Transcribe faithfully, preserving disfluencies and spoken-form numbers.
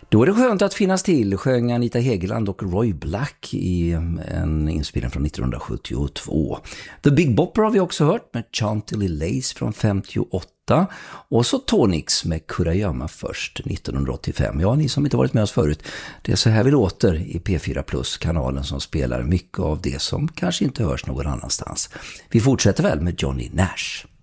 Då är det skönt att finnas till, sjöng Anita Hegeland och Roy Black i en inspelning från nittonhundrasjuttiotvå. The Big Bopper har vi också hört med Chantilly Lace från femtioåtta och så Tonix med Kurragömma först nittonhundraåttiofem. Ja, ni som inte varit med oss förut, det är så här vi låter i P fyra Plus-kanalen som spelar mycket av det som kanske inte hörs någon annanstans. Vi fortsätter väl med Johnny Nash.